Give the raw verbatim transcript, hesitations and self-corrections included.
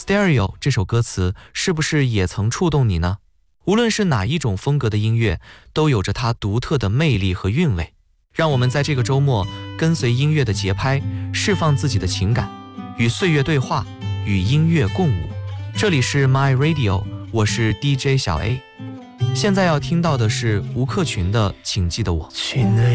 Stereo 这首歌词是不是也曾触动你呢？无论是哪一种风格的音乐，都有着它独特的魅力和韵味。让我们在这个周末跟随音乐的节拍，释放自己的情感，与岁月对话，与音乐共舞。这里是 My Radio， 我是 D J 小 A。现在要听到的是吴克群的《请记得我》。